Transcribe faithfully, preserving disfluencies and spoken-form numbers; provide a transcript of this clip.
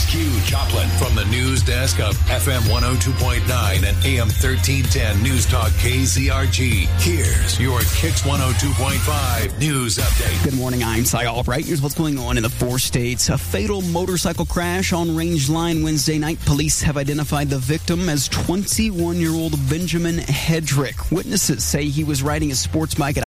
Q Joplin from the news desk of F M one oh two point nine and A M thirteen ten News Talk K Z R G. Here's your Kicks one oh two point five news update. Good morning, I'm Cy Albright. Here's what's going on in the four states. A fatal motorcycle crash on Range Line Wednesday night. Police have identified the victim as twenty-one-year-old Benjamin Hedrick. Witnesses say he was riding a sports bike at